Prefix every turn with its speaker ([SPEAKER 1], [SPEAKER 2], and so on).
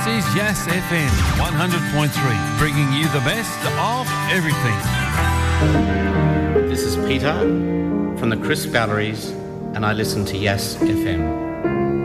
[SPEAKER 1] is Yes FM 100.3, bringing you the best of everything.
[SPEAKER 2] This is Peter from the Crisp Galleries, and I listen to Yes FM.